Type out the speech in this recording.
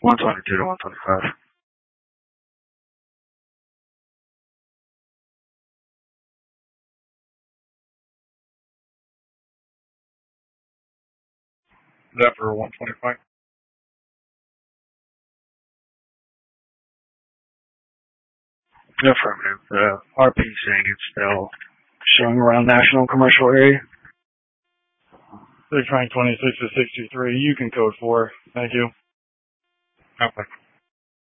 122 to 125. Zephyr 125. Affirmative. RP saying it's still showing around National Commercial Area. 6 rank 26 to 63. You can code 4. Thank you. Okay.